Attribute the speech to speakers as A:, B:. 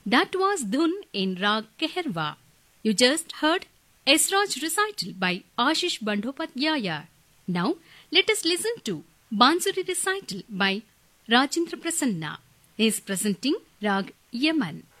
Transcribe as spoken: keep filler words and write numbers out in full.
A: That was Dhun in Rag Keherwa. You just heard Esraj recital by Ashish Bandhopadhyaya. Now let us listen to Bansuri recital by Rajendra Prasanna. He is presenting Rag Yaman.